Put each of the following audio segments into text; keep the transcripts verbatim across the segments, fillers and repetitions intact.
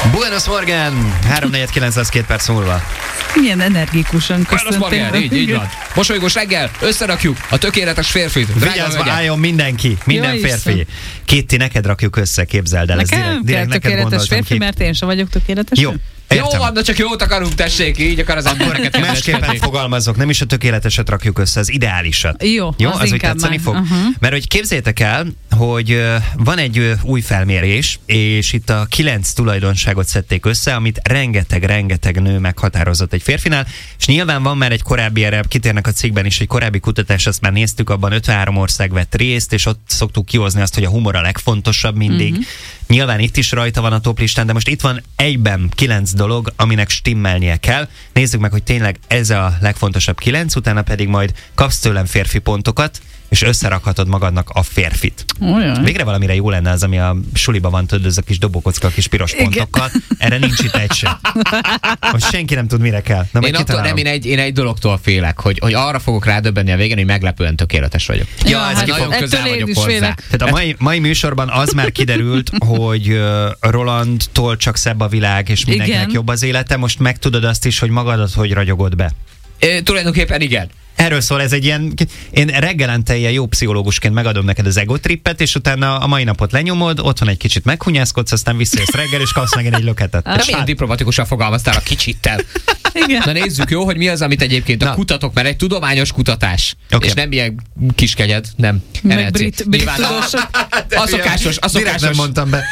Buenos Morgan, három negyven kilenc lesz két perc múlva. Milyen energikusan köszöntél. Buenos Morgan, így, így van. Mosolygós reggel, összerakjuk a tökéletes férfit. Vigyázz, álljon mindenki, minden jó, férfi. Kitty, neked rakjuk össze, képzeld el. Nekem direkt, direkt kell tökéletes férfi, ki. Mert én sem vagyok tökéletes. Jó. Értem. Jó van, de csak jót akarunk, tessék, így akar az embereket. Másképpen fogalmazok, nem is a tökéleteset rakjuk össze, az ideálisat. Jó, Jó az, az úgy tetszeni fog. Uh-huh. Mert hogy képzeljétek el, hogy uh, van egy uh, új felmérés, és itt a kilenc tulajdonságot szedték össze, amit rengeteg-rengeteg nő meghatározott egy férfinál, és nyilván van már egy korábbi, erre kitérnek a cikkben is, egy korábbi kutatás, azt már néztük, abban ötvenhárom ország vett részt, és ott szoktuk kihozni azt, hogy a humor a legfontosabb mindig. Uh-huh. Nyilván itt is rajta van a toplistán, de most itt van egyben kilenc dolog, aminek stimmelnie kell. Nézzük meg, hogy tényleg ez a legfontosabb kilenc, utána pedig majd kapsz tőlem férfi pontokat, és összerakhatod magadnak a férfit. Olyan. Végre valamire jó lenne az, ami a suliba van, tudod, ez a kis dobókocka, a kis piros pontokkal. Erre nincs itt egy sem. Most senki nem tud, mire kell. Na, én, attól, nem, én, egy, én egy dologtól félek, hogy, hogy arra fogok rádöbbenni a végén, hogy meglepően tökéletes vagyok. Ja, ja hát nagyon közel vagyok hozzá. Félek. Tehát a mai, mai műsorban az már kiderült, hogy uh, Rolandtól csak szebb a világ, és mindenkinek igen. jobb az élete. Most megtudod azt is, hogy magadat hogy ragyogod be. É, tulajdonképpen igen. Erről szól, ez egy ilyen, én reggelente ilyen jó pszichológusként megadom neked az egotrippet, és utána a mai napot lenyomod, otthon egy kicsit meghunyászkodsz, aztán visszajössz reggel, és kapsz megint egy löketet. Nem ilyen diplomatikusan fogalmaztál a kicsittel. Igen. Na nézzük, jó, hogy mi az, amit egyébként a Na. kutatok, mert egy tudományos kutatás. Okay. És nem ilyen kiskegyed, nem. Meg brit, brit tudósok. A szokásos, a szokásos. Nem mondtam be.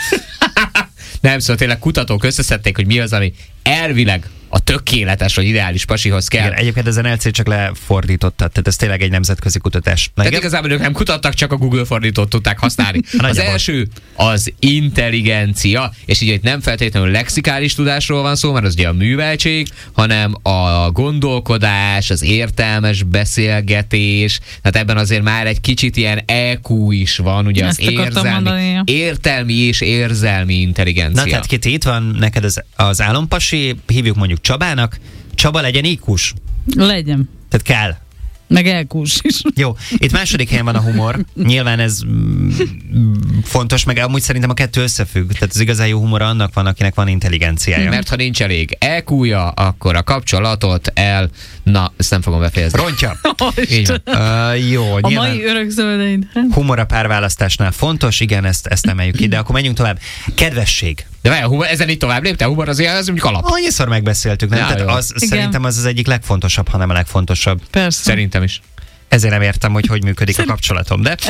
Nem, szóval tényleg kutatók összeszedték, hogy mi az, ami elvileg a tökéletes vagy ideális pasihoz kell. Igen, egyébként ezen el cé csak lefordítottad, tehát ez tényleg egy nemzetközi kutatás. Na, tehát igen? Igazából ők nem kutattak, csak a Google fordítót tudták használni. Az első az intelligencia, és így itt nem feltétlenül lexikális tudásról van szó, mert az ugye a műveltség, hanem a gondolkodás, az értelmes beszélgetés, tehát ebben azért már egy kicsit ilyen é kú is van, ugye ezt az érzelmi, értelmi és érzelmi intelligencia. Na tehát Kitty, itt van neked az, az álompasi, hívjuk mondjuk Csabának. Csaba legyen í kús? Legyen. Tehát kell. Meg elkús is. Jó, itt második helyen van a humor. Nyilván ez mm, fontos, meg amúgy szerintem a kettő összefügg. Tehát az igazán jó humor annak van, akinek van intelligenciája. Mert ha nincs elég é kúja, akkor a kapcsolatot el... Na, ezt nem fogom befejezni. Rontja. Így uh, jó, a mai örökzöldeid. Humor a párválasztásnál fontos, igen, ezt, ezt emeljük ki, de akkor menjünk tovább. Kedvesség. De várj, humor, ezen itt tovább lépte? Humor az, az mondjuk alap. Annyiszor megbeszéltük, nem? Ja, Tehát az, szerintem az az egyik legfontosabb, hanem a legfontosabb. Persze. Szerintem is. Ezért nem értem, hogy hogy működik Szerint... a kapcsolatom, de...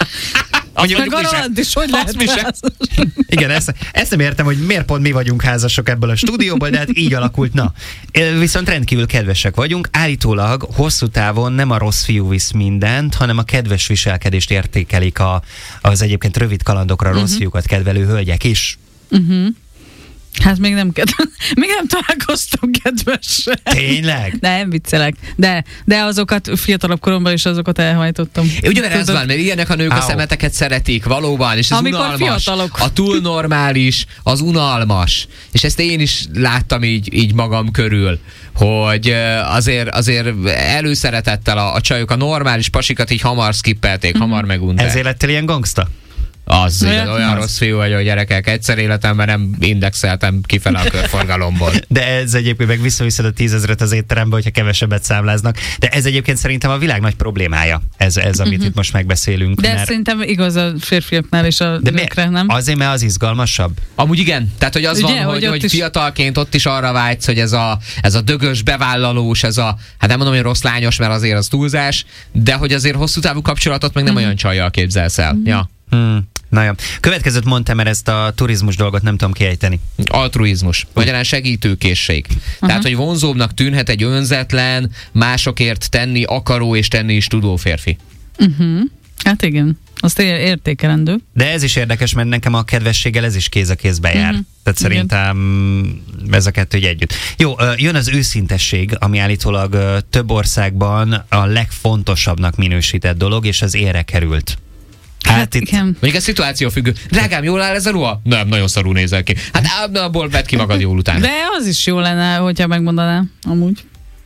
Azt meg a Roland is, hogy lehet házas. Igen, ezt, ezt nem értem, hogy miért pont mi vagyunk házasok ebből a stúdióból, de hát így alakult. Na, viszont rendkívül kedvesek vagyunk. Állítólag hosszú távon nem a rossz fiú visz mindent, hanem a kedves viselkedést értékelik a, az egyébként rövid kalandokra rossz uh-huh. fiúkat kedvelő hölgyek is. Uh-huh. Hát még nem kedves. Még nem találkoztam kedvesen. Tényleg? Nem, viccelek. De, de azokat fiatalabb koromban is azokat elhajtottam. Ugyaner ez van, mert ilyenek a nők Au. a szemeteket szeretik, valóban, és ez amikor unalmas. Fiatalok. A túl normális, az unalmas. És ezt én is láttam így, így magam körül, hogy azért, azért előszeretettel a, a csajok a normális pasikat így hamar skippelték, mm-hmm. hamar megunták. Ezért lettél ilyen gangsta? Az, olyan, olyan rossz fiú vagy, hogy gyerekek, egyszer életemben nem indexeltem kifele a körforgalomból. De ez egyébként meg visszaviszed a tízezret az étterembe, hogyha kevesebbet számláznak. De ez egyébként szerintem a világ nagy problémája, ez, ez amit uh-huh. itt most megbeszélünk. De mert... szerintem igaz a férfiaknál és a de nőkre, nem? Azért, mert az izgalmasabb? Amúgy igen. Tehát, hogy az ugye, van, hogy, hogy, hogy fiatalként ott is arra vágysz, hogy ez a, ez a dögös, bevállalós, ez a, hát nem mondom, hogy rossz lányos, mert azért az túlzás, de hogy azért hosszú távú kapcsolatot meg nem uh-huh. olyan csajjal képzelsz el. Uh-huh. Ja. Hmm. Na jó. Következőt mondtam, mert ezt a turizmus dolgot nem tudom kiejteni. Altruizmus. Magyarán segítőkészség. Uh-huh. Tehát, hogy vonzóbbnak tűnhet egy önzetlen, másokért tenni akaró és tenni is tudó férfi. Uh-huh. Hát igen. Azt értékelendő. De ez is érdekes, mert nekem a kedvességgel ez is kéz a kézbe jár. Uh-huh. Tehát szerintem igen. ez a kettő együtt. Jó, jön az őszintesség, ami állítólag több országban a legfontosabbnak minősített dolog, és az élre került. Hát, hát itt... Mondjuk a szituáció függő. Drágám, jól áll ez a ruha? Nem, nagyon szarul nézel ki. Hát abból vedd ki magad jól utána. De az is jó lenne, hogyha megmondaná, amúgy.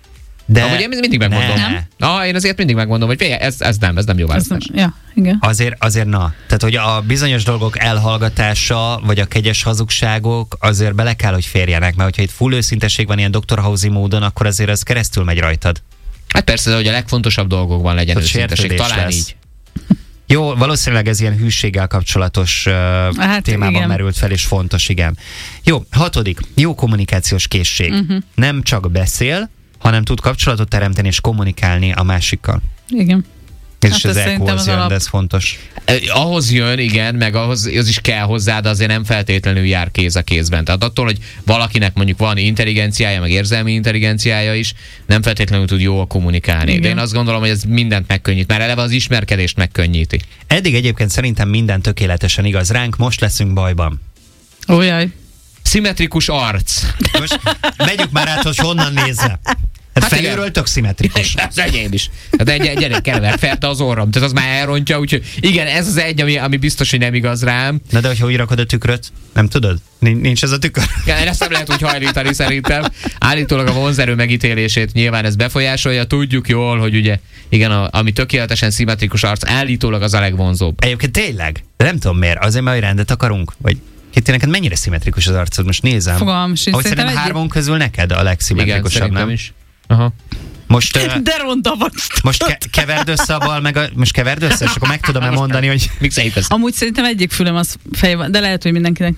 De amúgy én mindig megmondom. Nem. Ah, én azért mindig megmondom, hogy ez, ez nem, ez nem jó választás. Ja, igen. Azért, azért na. Tehát, hogy a bizonyos dolgok elhallgatása, vagy a kegyes hazugságok azért bele kell, hogy férjenek, mert hogyha itt full őszintesség van ilyen doktor House módon, akkor azért ez keresztül megy rajtad. Hát persze, hogy a legfontosabb dolgokban legyen tehát őszintesség. Talán lesz. Így. Jó, valószínűleg ez ilyen hűséggel kapcsolatos uh, hát témában igen. merült fel, és fontos, igen. Jó, hatodik. Jó kommunikációs készség. Uh-huh. Nem csak beszél, hanem tud kapcsolatot teremteni és kommunikálni a másikkal. Igen. Ez hát is az é kú-hoz jön, de ez fontos. Ahhoz jön, igen, meg ahhoz az is kell hozzá, de azért nem feltétlenül jár kéz a kézben. Tehát attól, hogy valakinek mondjuk van intelligenciája, meg érzelmi intelligenciája is, nem feltétlenül tud jól kommunikálni. Igen. De én azt gondolom, hogy ez mindent megkönnyít, mert eleve az ismerkedést megkönnyíti. Eddig egyébként szerintem minden tökéletesen igaz ránk, most leszünk bajban. Ójaj. Szimmetrikus arc. Most megyük már át, hogy honnan nézze. Hát, hát felülről tök szimmetrikus. Az enyém is. Hát egy, gyerek kerever ferte az orrom. Tehát az már elrontja, úgyhogy igen, ez az egy, ami, ami biztos, hogy nem igaz rám. Na de hogyha úgy rakod a tükröt, nem tudod? Nincs ez a tükör? Igen, ezt nem lehet úgy hajlítani szerintem. Állítólag a vonzerő megítélését nyilván ez befolyásolja. Tudjuk jól, hogy ugye, igen, a, ami tökéletesen szimmetrikus arc, állítólag az a legvonzóbb. Egyébként tényleg? De nem tudom miért. Azért, mert rendet akarunk? Vagy Kitty, neked mennyire szimmetrikus az arcod? Most nézem. Fogalmam sincs. Ahogy szerintem hármon közül neked a legszimmetrikusabb, igen, nem? Is. Aha. Most, uh, de ronda vagy. Most ke- keverd össze a bal, meg a, most keverd össze, és akkor meg tudom-e mondani, hogy... Amúgy szerintem egyik fülem az feje van, de lehet, hogy mindenkinek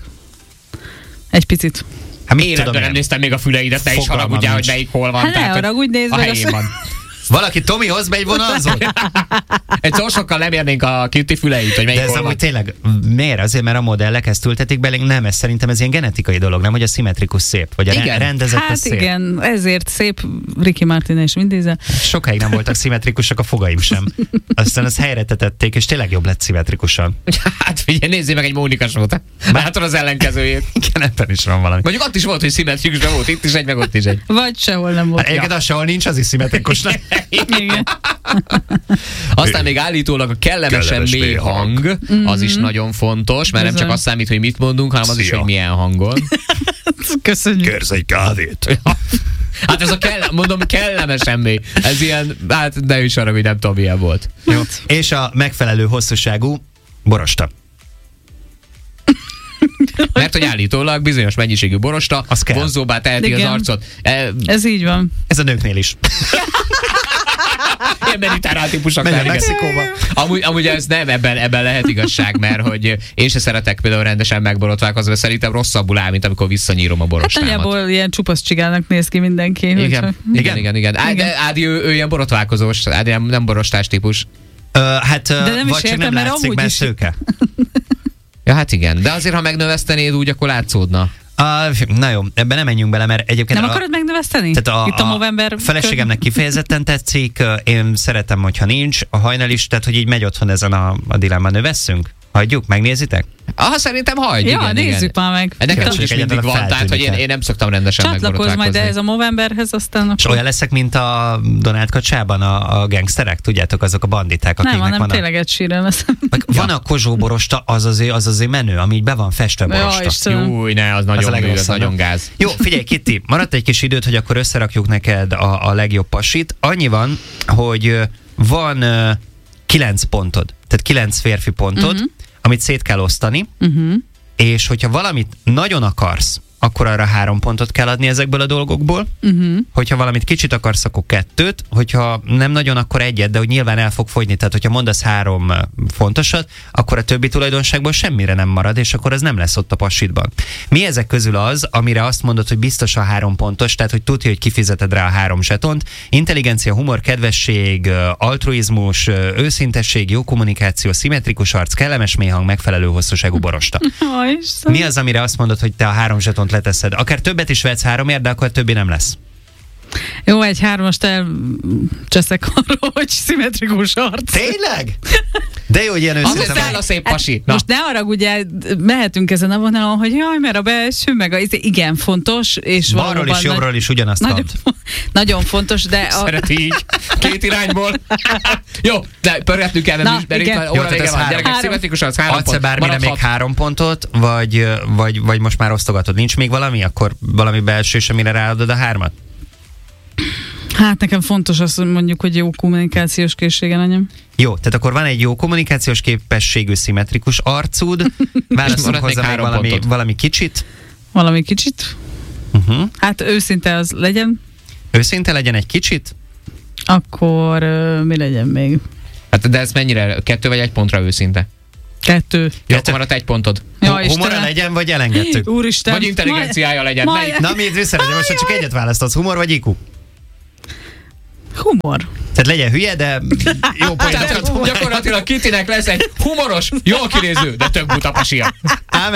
egy picit. Hát életben nem néztem még a füleidet, te is haragudjál, hogy melyik hol van. Hát ne haragudj, nézd meg. A helyén van. Valaki Tomihoz megy vonalzót? Egy szósokkal nem érnénk a Kitty füleit, hogy melyik de ez amúgy tényleg, miért? Azért, mert a modellek ezt ültetik belénk? Nem, ez szerintem ez ilyen genetikai dolog, nem, hogy a szimmetrikus szép, vagy a igen. rendezett hát a szép. Igen, ezért szép Ricky Martin és Vin Diesel. Sokáig nem voltak szimmetrikusak a fogaim sem. Aztán ezt helyre tették, és tényleg jobb lett szimmetrikusan. Hát figyelj, nézzél meg egy Mónika Sót. Látod az ellenkezőjét. Igen, ebben is van valami. Mondjuk ott is volt, hogy szimmetrikus, de volt itt is egy, meg ott is egy. Vagy sehol nem volt. Hát egyébként az sehol nincs, az is szimmetrikus. Igen. Aztán még állítólag a kellemesen Kellemes mély hang, hang mm-hmm. az is nagyon fontos, mert nem csak azt számít, hogy mit mondunk, hanem az Szia. is, hogy milyen hangon. Köszönjük. Kérsz egy kávét? Hát ez a kell, mondom, kellemesen mély. Ez ilyen, hát ne is arra, hogy nem tudom, milyen volt. Jó. És a megfelelő hosszúságú borosta. Mert hogy állítólag bizonyos mennyiségű borosta vonzóbbá teheti igen. az arcot. E, ez így van. Ez a nőknél is. Ilyen mediterrán típusok. Menjen Mexikóba. Amúgy, amúgy ez nem, ebben, ebben lehet igazság, mert hogy én se szeretek például rendesen megborotválkozni, szerintem rosszabbul áll, mint amikor visszanyírom a borostámat. Hát nagyjából ilyen csupasz csigának néz ki mindenki. Igen, igen, igen, igen, igen. Ádi, Ádi ő, ő ilyen borotválkozós, Ádi nem, nem borostás típus. Uh, hát uh, de nem vagy csak nem látszik, mert szőke. Ja, hát igen, de azért, ha megnövesztenéd, úgy akkor látszódna. Uh, na jó, ebben nem menjünk bele, mert egyébként... Nem a, akarod megnöveszteni? Tehát a, Itt a Movember... feleségemnek kifejezetten tetszik, én szeretem, hogyha nincs, a hajnal is, tehát hogy így megy otthon ezen a, a dilemma. Növesszünk? Hagyjuk? Megnézitek? Ah, szerintem hagyj, ja, igen, nézzük igen. már meg. Nekem is mindig van, tehát hogy én, én nem szoktam rendesen megborotválkozni. Csatlakozz majd ez a Movemberhez, aztán... És olyan leszek, mint a Donald kacsában a, a gangsterek, tudjátok, azok a banditák, akiknek nem, van nem, tényleg egy sírem lesz. Van a kozsó borosta, az azért, az azért menő, ami így be van festve borosta. Júj, ne, az nagyon mű, az nagyon gáz. Jó, figyelj, Kitty, maradt egy kis időt, hogy akkor összerakjuk neked a, a legjobb pasit. Annyi van, hogy van uh, kilenc pontod, tehát kilenc férfi pontod, uh-huh. amit szét kell osztani, uh-huh. és hogyha valamit nagyon akarsz, akkor arra három pontot kell adni ezekből a dolgokból. Uh-huh. Hogyha valamit kicsit akarsz, akkor kettőt. Hogyha nem nagyon, akkor egyet, de hogy nyilván el fog fogyni. Tehát, hogyha mondasz három fontosat, akkor a többi tulajdonságból semmire nem marad, és akkor az nem lesz ott a passidban. Mi ezek közül az, amire azt mondod, hogy biztos a három pontos, tehát, hogy tudja, hogy kifizeted rá a három zsetont. Intelligencia, humor, kedvesség, altruizmus, őszintesség, jó kommunikáció, szimmetrikus arc, kellemes méhang, megfelelő hosszúságú borosta. Mi az, amire azt mondod, hogy te a három zsetont leteszed? Akár többet is vetsz háromért, de akkor többi nem lesz. Jó, egy hármast elcseszek arról, hogy szimmetrikus arc. Tényleg? De jó, hogy ilyen őszintén. Azért áll a szép pasi. Hát, most ne haragudj, mehetünk ezen a vonalon, hogy jaj, mert a belső, meg a, igen, fontos, és balról valóban... is, jobbról is ugyanazt nagyon, nagyon fontos, de... A... Szeret így, két irányból. Jó, de pörgetnünk kell, mert is, itt óra vége van. Gyerekek, szimmetrikus arc, három pont. Adsz-e bármire még három pontot, vagy, vagy, vagy most már osztogatod? Nincs még valami? Akkor valami belső, amire ráadod a hármat? Hát nekem fontos az, hogy mondjuk, hogy jó kommunikációs készsége legyen. Jó, tehát akkor van egy jó kommunikációs képességű, szimmetrikus arcúd. Válaszolunk hozzá még valami, valami kicsit. Valami kicsit? Uh-huh. Hát őszinte az legyen. Őszinte legyen egy kicsit? Akkor uh, mi legyen még? Hát de ez mennyire? Kettő vagy egy pontra őszinte? Kettő. Jó, akkor maradt egy pontod. Ja, humora legyen, vagy elengedtük? Úristen. Vagy intelligenciája majd, legyen. Majd, Na, miért visszalegyen? Most csak egyet választasz. Humor vagy i kú? Humor. Tehát legyen hülye, de jó poénokat. Gyakorlatilag Kittinek lesz egy humoros, jól kinéző, de tök buta pasia.